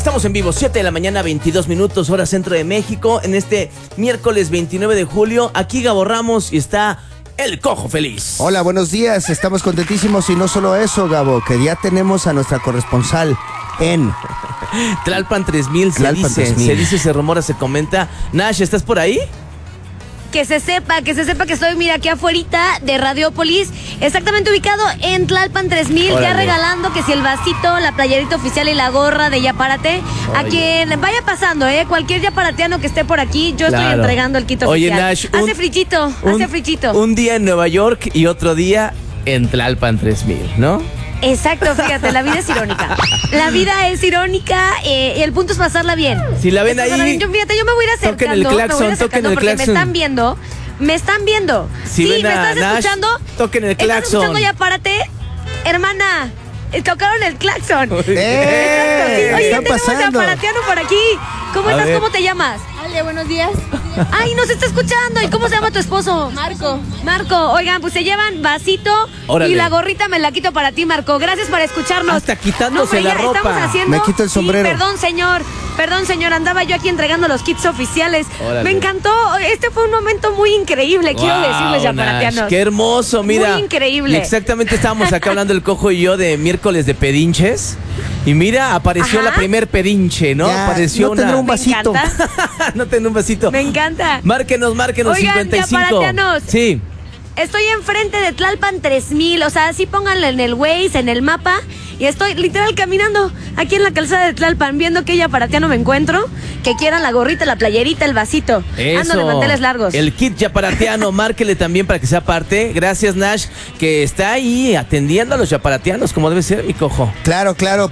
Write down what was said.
Estamos en vivo, 7 de la mañana, 22 minutos, hora centro de México. En este miércoles 29 de julio, aquí Gabo Ramos y está el Cojo Feliz. Hola, buenos días, estamos contentísimos y no solo eso, Gabo, que ya tenemos a nuestra corresponsal en Tlalpan 3000, se rumora, se comenta. Nash, ¿estás por ahí? Que se sepa que estoy, mira, aquí afuerita de Radiopolis, exactamente ubicado en Tlalpan 3000, Órale. ya regalando que si el vasito, la playerita oficial y la gorra de Yaparate, a quien vaya pasando, cualquier yaparateano que esté por aquí, yo estoy entregando el kit oficial. Oye, Nash, hace frichito. Un día en Nueva York y otro día en Tlalpan 3000, ¿no? Exacto, fíjate, la vida es irónica. La vida es irónica y el punto es pasarla bien. Si la ven ahí, Fíjate, yo me voy a ir acercando. toquen el claxon, porque me están viendo. Si sí, ven me a estás Nash, escuchando. toquen el ¿Estás claxon. escuchando ya? Párate, hermana. Tocaron el claxon. Exacto, sí. ¿Qué Oye, está tenemos pasando? yaparateano por aquí. ¿Cómo A estás? ver. ¿Cómo te llamas? Ale, buenos días. Ay, nos está escuchando. ¿Y cómo se llama tu esposo? Marco. Marco, oigan, pues se llevan vasito. Órale. Y la gorrita me la quito para ti, Marco. Gracias por escucharnos. Hasta quitándose hombre, la ya ropa. Estamos haciendo... Me quito el sombrero. Sí, perdón, señor. Andaba yo aquí entregando los kits oficiales. Órale. Me encantó. Este fue un momento muy increíble, quiero decirles, yaparatianos. Nash, qué hermoso, mira. Muy increíble. Y exactamente estábamos acá hablando el Cojo y yo de miércoles de pedinches. Y mira, apareció Ajá. la primer pedinche, ¿no? Ya, Apareció no tendrá un Me vasito. encanta. No tendrá un vasito. Me encanta. Márquenos, Oigan, 55. yaparatianos. Sí. Estoy enfrente de Tlalpan 3000, o sea, así pónganlo en el Waze, en el mapa, y estoy literal caminando aquí en la calzada de Tlalpan, viendo que yaparatiano me encuentro, que quieran la gorrita, la playerita, el vasito. Eso. Ando de manteles largos. El kit yaparatiano, márquele también para que sea parte. Gracias, Nash, que está ahí atendiendo a los yaparatianos, como debe ser, mi Cojo. Claro, claro.